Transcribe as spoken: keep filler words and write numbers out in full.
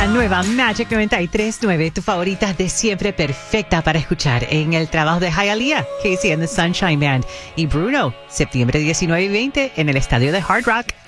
La nueva Magic noventa y tres punto nueve, tu favorita de siempre, perfecta para escuchar en el trabajo de Hialeah, Casey and the Sunshine Band y Bruno, septiembre diecinueve y veinte en el estadio de Hard Rock.